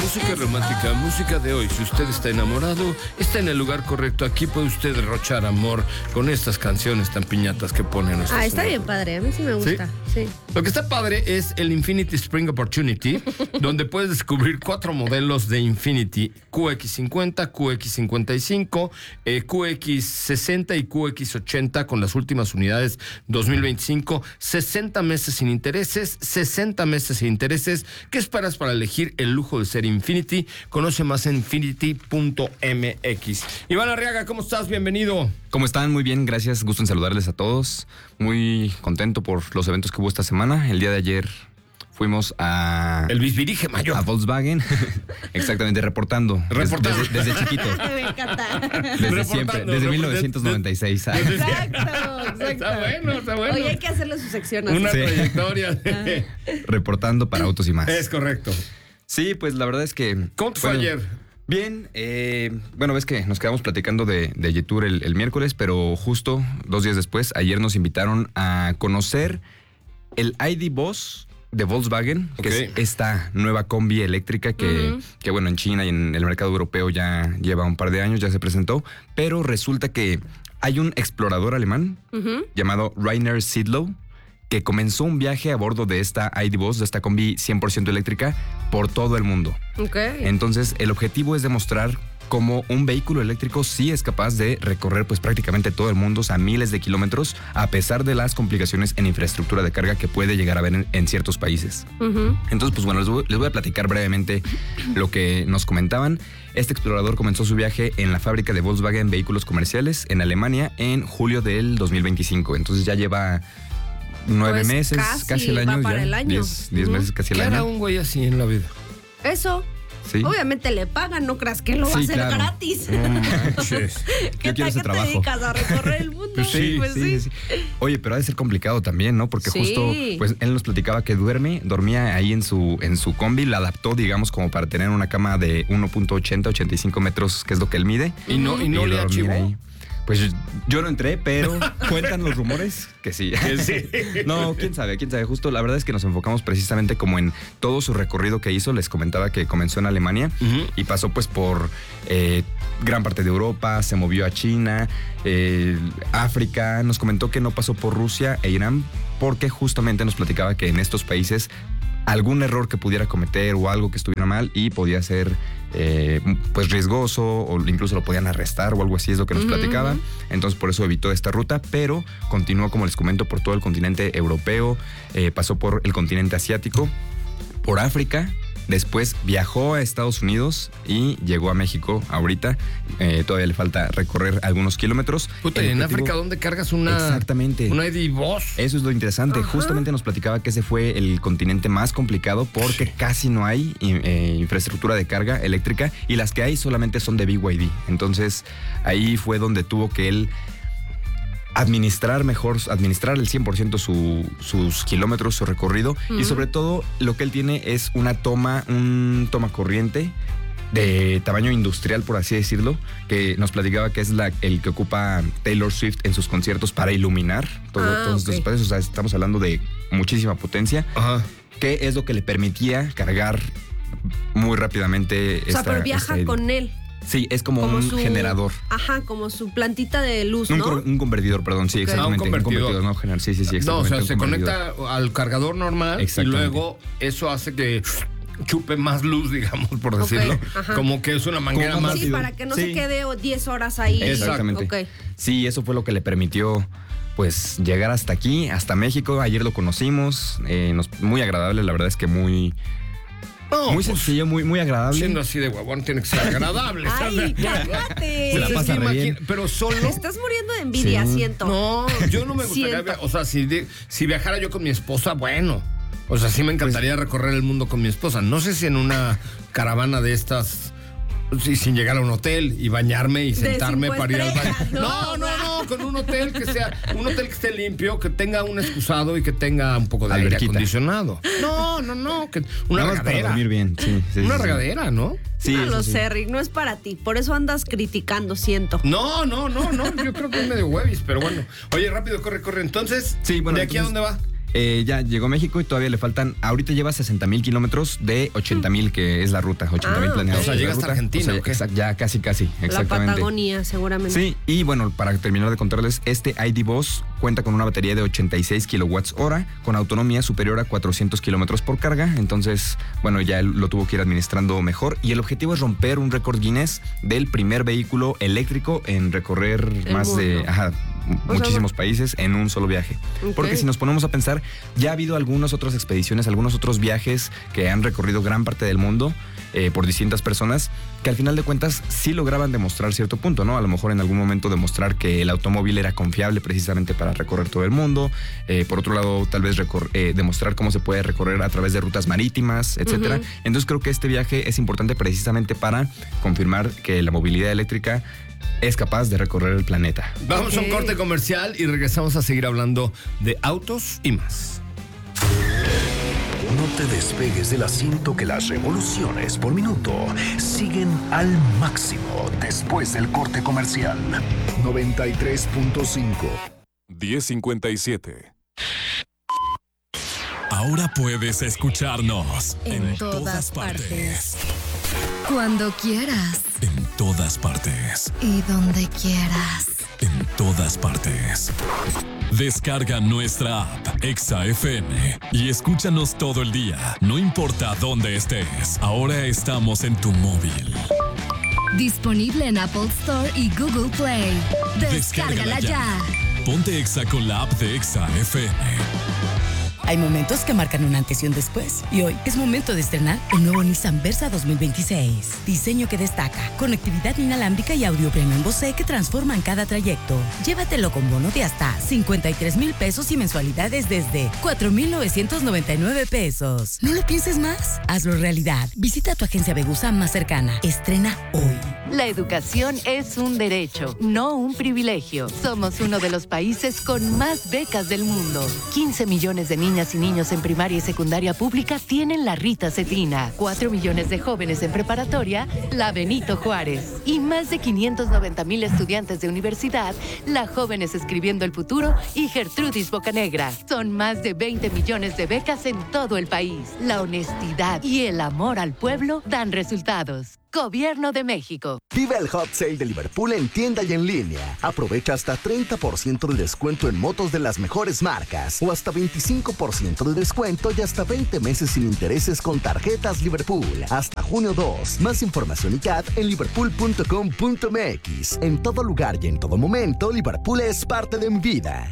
Música romántica, música de hoy. Si usted está enamorado, está en el lugar correcto. Aquí puede usted derrochar amor con estas canciones tan piñatas que ponen. Está bien padre, a mí sí me gusta. ¿Sí? Lo que está padre es el Infiniti Spring Opportunity, donde puedes descubrir 4 modelos de Infiniti: QX50, QX55, QX60 y QX80 con las últimas unidades 2025. 60 meses sin intereses, 60 meses sin intereses. ¿Qué esperas para elegir el lujo de ser Infiniti? Conoce más en infiniti.mx. Iván Arriaga, ¿cómo estás? Bienvenido. ¿Cómo están? Muy bien, gracias. Gusto en saludarles a todos. Muy contento por los eventos que hubo esta semana. El día de ayer fuimos a... El Bisbirige Mayor. A Volkswagen. Exactamente, reportando. Desde chiquito. Me encanta. Desde siempre, desde 1996. Exacto. Está bueno. Oye, hay que hacerle su sección así. Una trayectoria. Reportando para Autos y Más. Es correcto. Sí, pues la verdad es que... ¿Cómo te fue ayer? Bien, bueno, ves que nos quedamos platicando de Yetur el miércoles, pero justo 2 días después, ayer nos invitaron a conocer el ID. Buzz de Volkswagen, que es esta nueva combi eléctrica que bueno, en China y en el mercado europeo ya lleva un par de años, ya se presentó, pero resulta que hay un explorador alemán llamado Rainer Sidlow, que comenzó un viaje a bordo de esta ID. Buzz, de esta combi 100% eléctrica, por todo el mundo. Entonces, el objetivo es demostrar cómo un vehículo eléctrico sí es capaz de recorrer pues prácticamente todo el mundo, o sea, miles de kilómetros, a pesar de las complicaciones en infraestructura de carga que puede llegar a haber en ciertos países. Entonces, pues bueno, les voy a platicar brevemente lo que nos comentaban. Este explorador comenzó su viaje en la fábrica de Volkswagen Vehículos Comerciales en Alemania en julio del 2025. Entonces ya lleva 9 meses, casi el año. Va para el año. 10 meses, casi el año. ¿Qué hará un güey así en la vida? Eso. Sí. Obviamente le pagan, no creas que lo va a hacer gratis. No manches. ¿Qué tal que te dedicas a recorrer el mundo? Sí. Oye, pero ha de ser complicado también, ¿no? Porque justo, pues él nos platicaba que dormía ahí en su combi, la adaptó, digamos, como para tener una cama de 1.80, 85 metros, que es lo que él mide. ¿Y no le archivó? Ahí. Pues yo no entré, pero cuentan los rumores que sí. No, quién sabe. Justo la verdad es que nos enfocamos precisamente como en todo su recorrido que hizo. Les comentaba que comenzó en Alemania y pasó pues por gran parte de Europa, se movió a China, África. Nos comentó que no pasó por Rusia e Irán porque justamente nos platicaba que en estos países algún error que pudiera cometer o algo que estuviera mal y podía ser pues riesgoso o incluso lo podían arrestar o algo así, es lo que nos platicaba. Entonces por eso evitó esta ruta, pero continuó, como les comento, por todo el continente europeo, pasó por el continente asiático, por África. Después viajó a Estados Unidos y llegó a México ahorita. Todavía le falta recorrer algunos kilómetros. Puta, ¿y en África dónde cargas Exactamente. una ID. Buzz? Eso es lo interesante. Justamente nos platicaba que ese fue el continente más complicado porque casi no hay infraestructura de carga eléctrica y las que hay solamente son de BYD. Entonces ahí fue donde tuvo que él administrar el 100% sus kilómetros, su recorrido. Y sobre todo lo que él tiene es un toma corriente de tamaño industrial, por así decirlo, que nos platicaba que es el que ocupa Taylor Swift en sus conciertos para iluminar todos estos espacios. O sea, estamos hablando de muchísima potencia, que es lo que le permitía cargar muy rápidamente. O sea, pero viaja con él. Sí, es como un generador. Ajá, como su plantita de luz, ¿no? Un convertidor, perdón, sí, exactamente. Un convertidor, no general, sí, No, o sea, se conecta al cargador normal y luego eso hace que chupe más luz, digamos, por decirlo. Como que es una manguera más. Sí, para que no se quede 10 horas ahí. Exactamente. Sí, eso fue lo que le permitió pues llegar hasta aquí, hasta México. Ayer lo conocimos, muy agradable, la verdad es que muy sencillo, muy agradable. Siendo así de huevón tiene que ser agradable. Ay, cállate. Se la pasa re bien. Pero solo... Te estás muriendo de envidia, siento. No, yo no me gustaría... O sea, si viajara yo con mi esposa, bueno. O sea, sí me encantaría recorrer el mundo con mi esposa. No sé si en una caravana de estas... Sí, sin llegar a un hotel y bañarme y sentarme para ir al baño. No, con un hotel que esté limpio, que tenga un excusado y que tenga un poco de aire acondicionado. No, que una regadera. Para dormir bien, sí. Una regadera, ¿no? Sí, no lo sé, Rick, no es para ti. Por eso andas criticando, siento. No, yo creo que es medio huevis, pero bueno. Oye, rápido, corre. Entonces, sí, bueno, ¿de aquí a dónde va? Ya llegó a México y todavía le faltan, ahorita lleva 60,000 kilómetros de 80,000, que es la ruta, 80,000 planeados. O sea, llega hasta Argentina. O sea, ya casi, exactamente. La Patagonia, seguramente. Sí, y bueno, para terminar de contarles, este ID Buzz cuenta con una batería de 86 kilowatts hora, con autonomía superior a 400 kilómetros por carga. Entonces, bueno, ya él lo tuvo que ir administrando mejor. Y el objetivo es romper un récord Guinness del primer vehículo eléctrico en recorrer muchísimos países en un solo viaje. Okay. Porque si nos ponemos a pensar, ya ha habido algunas otras expediciones, algunos otros viajes que han recorrido gran parte del mundo por distintas personas, que al final de cuentas sí lograban demostrar cierto punto, ¿no? A lo mejor en algún momento demostrar que el automóvil era confiable precisamente para recorrer todo el mundo. Por otro lado, tal vez demostrar cómo se puede recorrer a través de rutas marítimas, etcétera. Uh-huh. Entonces creo que este viaje es importante precisamente para confirmar que la movilidad eléctrica es capaz de recorrer el planeta. Vamos a un corte comercial y regresamos a seguir hablando de autos y más. No te despegues del asiento, que las revoluciones por minuto siguen al máximo después del corte comercial. 93.5. 10:57. Ahora puedes escucharnos en todas partes. Cuando quieras. En todas partes. Y donde quieras. En todas partes. Descarga nuestra app Exa FM y escúchanos todo el día, no importa dónde estés. Ahora estamos en tu móvil. Disponible en Apple Store y Google Play. Descárgala ya. Ponte Exa con la app de Exa FM. Hay momentos que marcan un antes y un después. Y hoy es momento de estrenar el nuevo Nissan Versa 2026. Diseño que destaca, conectividad inalámbrica y audio premium Bose que transforman cada trayecto. Llévatelo con bono de hasta 53,000 pesos y mensualidades desde 4,999 pesos. No lo pienses más. Hazlo realidad. Visita tu agencia Vegusa más cercana. Estrena hoy. La educación es un derecho, no un privilegio. Somos uno de los países con más becas del mundo. 15 millones de niñas y niños en primaria y secundaria pública tienen la Rita Cetina. 4 millones de jóvenes en preparatoria, la Benito Juárez. Y más de 590,000 estudiantes de universidad, la Jóvenes Escribiendo el Futuro y Gertrudis Bocanegra. Son más de 20 millones de becas en todo el país. La honestidad y el amor al pueblo dan resultados. Gobierno de México. Vive el Hot Sale de Liverpool en tienda y en línea. Aprovecha hasta 30% de descuento en motos de las mejores marcas o hasta 25% de descuento y hasta 20 meses sin intereses con tarjetas Liverpool. Hasta junio 2. Más información y CAT en liverpool.com.mx. En todo lugar y en todo momento, Liverpool es parte de mi vida.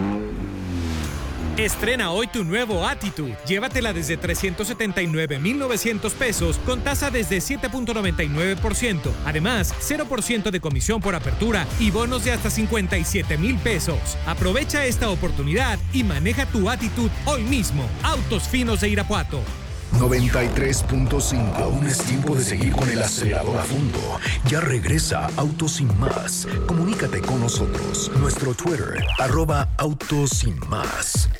Estrena hoy tu nuevo Attitude. Llévatela desde 379,900 pesos con tasa desde 7.99%. Además, 0% de comisión por apertura y bonos de hasta 57,000 pesos. Aprovecha esta oportunidad y maneja tu Attitude hoy mismo. Autos Finos de Irapuato. 93.5. Aún es tiempo de seguir con el acelerador a fondo. Ya regresa Autos Sin Más. Comunícate con nosotros. Nuestro Twitter, @Autos Sin Más.